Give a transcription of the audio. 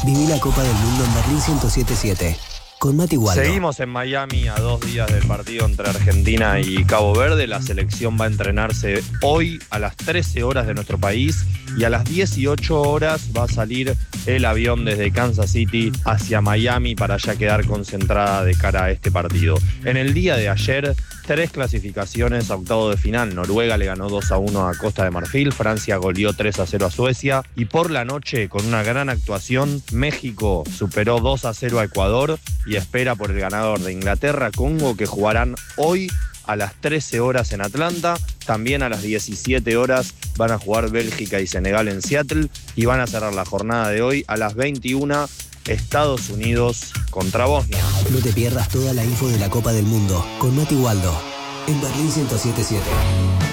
Viví la Copa del Mundo en Berlín 107.7. Con Mati Waldo. Seguimos en Miami a 2 días del partido entre Argentina y Cabo Verde. La selección va a entrenarse hoy a las 13 horas de nuestro país y a las 18 horas va a salir el avión desde Kansas City hacia Miami para ya quedar concentrada de cara a este partido. En el día de ayer, 3 clasificaciones a octavo de final. Noruega le ganó 2-1 a Costa de Marfil, Francia goleó 3-0 a Suecia y por la noche, con una gran actuación, México superó 2-0 a Ecuador y espera por el ganador de Inglaterra-Congo, que jugarán hoy a las 13 horas en Atlanta. También a las 17 horas van a jugar Bélgica y Senegal en Seattle y van a cerrar la jornada de hoy a las 21 Estados Unidos contra Bosnia. No te pierdas toda la info de la Copa del Mundo con Mati Waldo en Berlín 107.7.